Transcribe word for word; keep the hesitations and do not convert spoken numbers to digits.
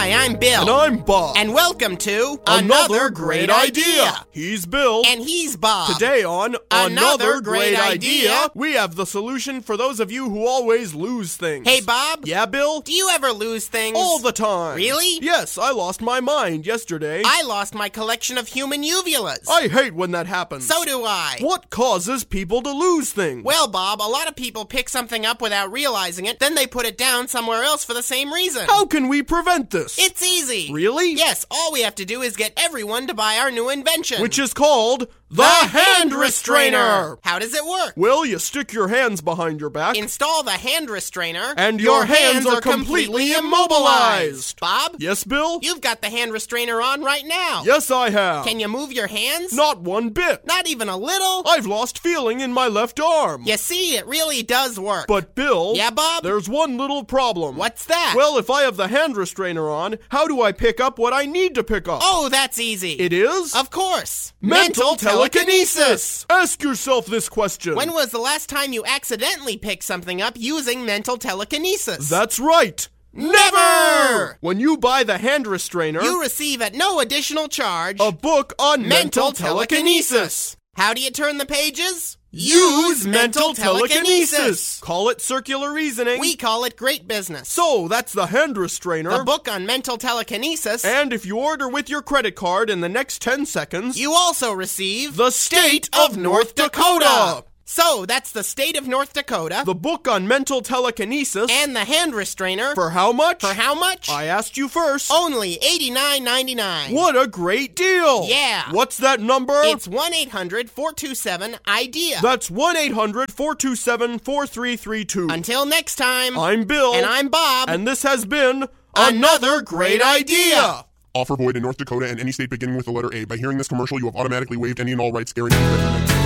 Hi, I'm Bill. And I'm Bob. And welcome to Another Great Idea. He's Bill. And he's Bob. Today on Another Great Idea, we have the solution for those of you who always lose things. Hey, Bob. Yeah, Bill? Do you ever lose things? All the time. Really? Yes, I lost my mind yesterday. I lost my collection of human uvulas. I hate when that happens. So do I. What causes people to lose things? Well, Bob, a lot of people pick something up without realizing it, then they put it down somewhere else for the same reason. How can we prevent this? It's easy. Really? Yes, all we have to do is get everyone to buy our new invention. Which is called the, the Hand Restrainer. How does it work? Well, you stick your hands behind your back. Install the hand restrainer. And your, your hands, hands are completely immobilized. Bob? Yes, Bill? You've got the hand restrainer on right now. Yes, I have. Can you move your hands? Not one bit. Not even a little? I've lost feeling in my left arm. You see, it really does work. But, Bill... Yeah, Bob? There's one little problem. What's that? Well, if I have the hand restrainer on, how do I pick up what I need to pick up? Oh, that's easy. It is? Of course. Mental, Mental telekinesis. Ask yourself this question. When was the last time you accidentally picked something up using mental telekinesis? That's right. Never! When you buy the hand restrainer, you receive at no additional charge a book on mental, mental telekinesis. telekinesis. How do you turn the pages? Use mental telekinesis. Call it circular reasoning. We call it great business. So, that's the hand restrainer. The book on mental telekinesis. And if you order with your credit card in the next ten seconds, you also receive the State of North Dakota. So, that's the State of North Dakota, the book on mental telekinesis, and the hand restrainer. For how much? For how much? I asked you first. Only eighty-nine ninety-nine. What a great deal. Yeah. What's that number? It's one eight hundred four two seven IDEA. That's one eight hundred four two seven four three three two. Until next time. I'm Bill. And I'm Bob. And this has been Another Great Idea. Offer void in North Dakota and any state beginning with the letter A. By hearing this commercial, you have automatically waived any and all rights guaranteed by the